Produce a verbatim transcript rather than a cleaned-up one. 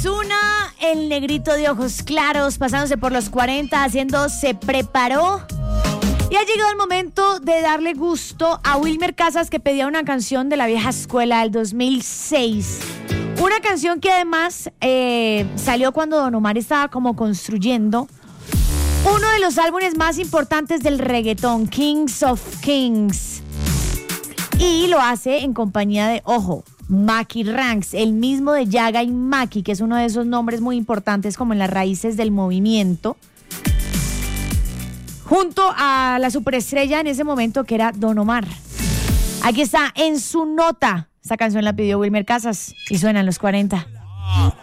Zuna, el negrito de ojos claros, pasándose por los cuarenta, haciendo Se Preparó. Y ha llegado el momento de darle gusto a Wilmer Casas, que pedía una canción de la vieja escuela del dos mil seis. Una canción que además eh, salió cuando Don Omar estaba como construyendo uno de los álbumes más importantes del reggaetón, Kings of Kings. Y lo hace en compañía de, ojo, Maki Ranks, el mismo de Yaga y Maki, que es uno de esos nombres muy importantes como en las raíces del movimiento, junto a la superestrella en ese momento que era Don Omar. Aquí está En Su Nota. Esta canción la pidió Wilmer Casas y suena en los cuarenta.